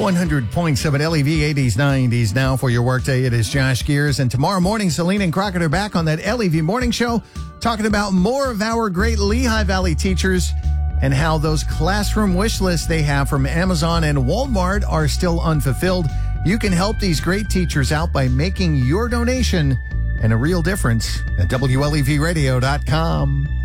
100.7 LEV 80s, 90s now for your workday. It is Josh Gears. And tomorrow morning, Celine and Crockett are back on that LEV Morning Show talking about more of our great Lehigh Valley teachers and how those classroom wish lists they have from Amazon and Walmart are still unfulfilled. You can help these great teachers out by making your donation and a real difference at WLEVradio.com.